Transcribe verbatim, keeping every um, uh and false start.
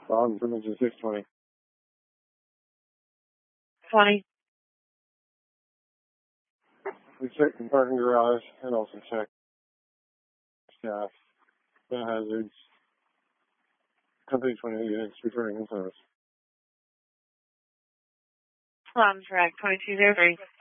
Bottom permits is six twenty. twenty. We checked the parking garage and also checked staff, the hazards, company twenty-eight units returning in service. On track twenty-two oh three.